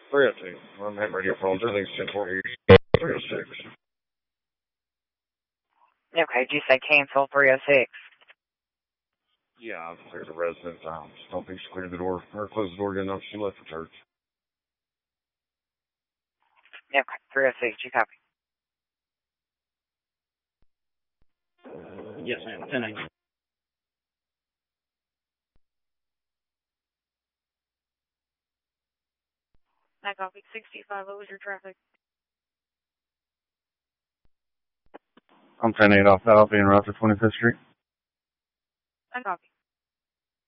302. I'm at radio phones. Everything's 1040. 306. Okay, did you say cancel 306? Yeah, I've cleared the residence. I just don't think she cleared the door or closed the door good enough. She left for church. Okay, 306, you copy. Yes, ma'am. 10-8. I copy 65. What was your traffic? I'm 10-8 off that. I'll be in route to 25th Street. I copy.